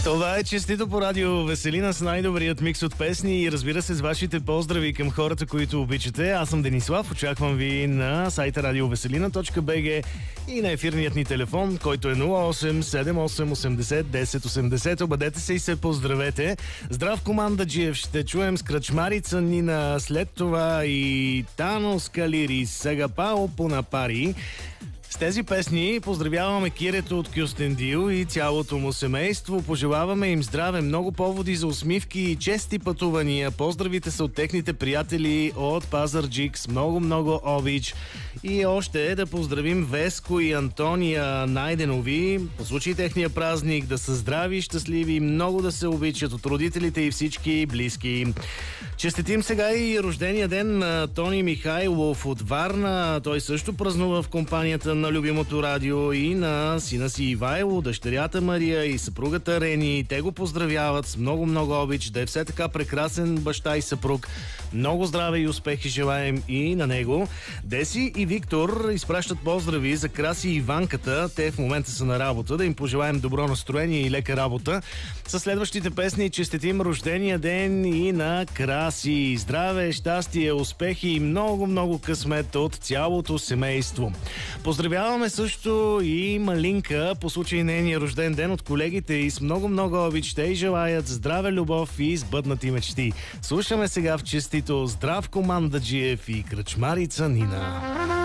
Това е честито по радио Веселина с най-добрият микс от песни и разбира се с вашите поздрави към хората, които обичате. Аз съм Денислав, очаквам ви на сайта radioveselina.bg и на ефирният ни телефон, който е 08 78 80 10 80. Обадете се и се поздравете. Здрав, команда Джиев, ще чуем с кръчмарица Нина, след това и Тано Скалири, Сагапао Понапари. С тези песни поздравяваме Кирето от Кюстендил и цялото му семейство. Пожелаваме им здраве, много поводи за усмивки и чести пътувания. Поздравите са от техните приятели от Пазарджик с много обич. И още да поздравим Веско и Антония Найденови. По случай техния празник да са здрави, щастливи, много да се обичат от родителите и всички близки. Честитим сега и рождения ден на Тони Михайлов от Варна. Той също празнува в компанията на любимото радио и на сина си Ивайло, дъщерята Мария и съпругата Рени. Те го поздравяват с много обич, да е все така прекрасен баща и съпруг. Много здраве и успехи желаем и на него. Деси и Виктор изпращат поздрави за Краси и Иванката. Те в момента са на работа. Да им пожелаем добро настроение и лека работа. Със следващите песни честитим рождения ден и на Краси. Здраве, щастие, успехи и много късмет от цялото семейство. Поздравяваме също и Малинка по случай нейния рожден ден от колегите и с много обич. Те и желаят здраве, любов и сбъднати мечти. Слушаме сега в честито здрав, команда Джиев и кръчмарица Нина.